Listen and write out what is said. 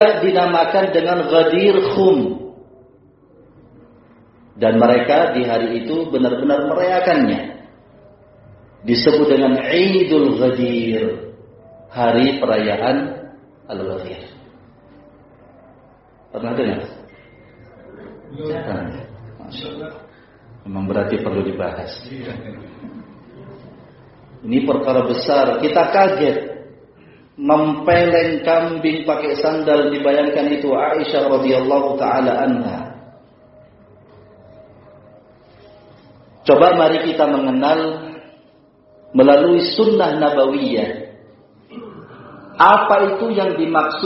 dinamakan dengan Ghadir Khum. Dan mereka di hari itu benar-benar merayakannya. Disebut dengan Idul Ghadir, hari perayaan Al-Ghadir. Pernah dengar? Jangan. Masya Allah. Memang berarti perlu dibahas. Ini perkara besar. Kita kaget. Mempeleng kambing pakai sandal, dibayangkan itu Aisyah radhiyallahu taala anha. Coba mari kita mengenal melalui sunnah nabawiyah apa itu yang dimaksud